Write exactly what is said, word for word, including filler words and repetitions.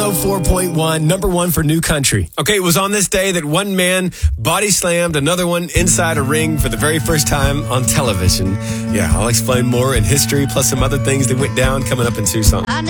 oh four point one, number one for new country. Okay, it was on this day that one man body slammed another one inside a ring for the very first time on television. Yeah, I'll explain more in history, plus some other things that went down coming up in Tucson.